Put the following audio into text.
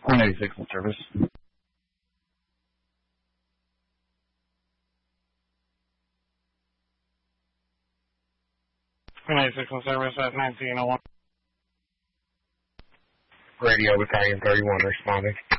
186 in service. 186 in service at 1901. Radio Battalion 31 responding.